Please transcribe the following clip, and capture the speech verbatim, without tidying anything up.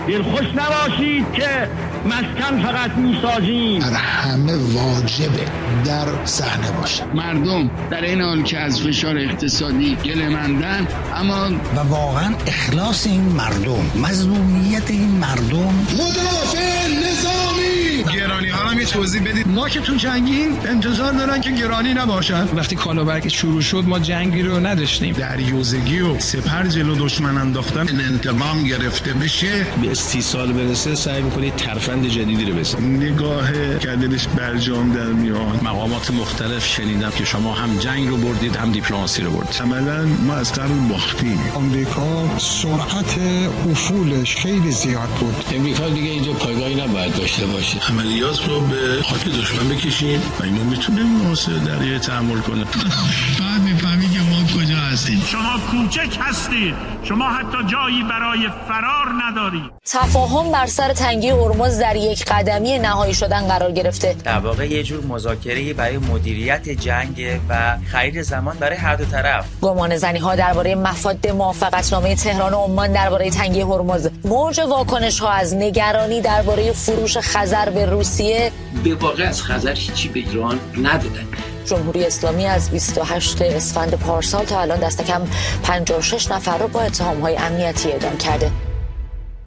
دلخوش نباشید که مسکن فقط میسازیم. در همه واجبه در صحنه باشه. مردم در این حال که از فشار اقتصادی گله‌مندن، اما و واقعا اخلاص این مردم، مظلومیت این مردم. مدافع نظامی. گرانی ها هم یه توضیح بدید. ما که تو جنگیم انتظار دارن که گرانی نباشن. وقتی کالابرگ شروع شد ما جنگی رو نداشتیم. دریوزگی و سپر جلو دشمن انداختن، انتقام گرفته بشه، به سی سال برسه سعی می‌کنید ترفند جدیدی رو بزنید. نگاه کردنش برجام در میاد. مقامات مختلف شنیدم که شما هم جنگ رو بردید هم دیپلماسی رو بردید. عملاً ما از قبل باختیم. آمریکا سرعت افولش خیلی زیاد بود. امریکا دیگه اینجا پایگاهی نباید داشته باشه. عملیات رو به خاک دشمن بکشیم و اینو میتونه محاصره دریایی تحمل کنه. بعد میفهمی که ما کجا هستیم. شما کوچک هستید، شما حتی جایی برای فرار ندارید. تفاهم بر سر تنگی هرمز در یک قدمی نهایی شدن قرار گرفته. در واقع یه جور مذاکره برای مدیریت جنگ و خرید زمان برای هر دو طرف. گمان زنی ها درباره مفاد موافقتنامه تهران و عمان درباره تنگی هرمز، موج واکنش ها از نگرانی درباره فروش خزر به روسیه. به واقع از خزر هیچی به ایران ندادن. جمهوری اسلامی از بیست و هشتم اسفند پارسال تا الان دست کم پنجاه و شش نفر رو با اتهام‌های امنیتی اعدام کرده.